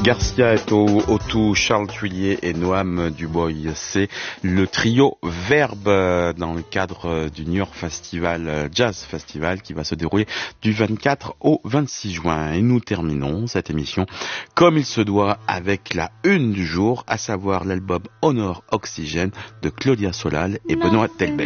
Garcia est au tout, Charles Thuillier et Noam Dubois. C'est le trio Verbe dans le cadre du New York Festival, Jazz Festival, qui va se dérouler du 24 au 26 juin. Et nous terminons cette émission comme il se doit avec la une du jour, à savoir l'album Honor Oxygène de Claudia Solal et Benoît Delbel.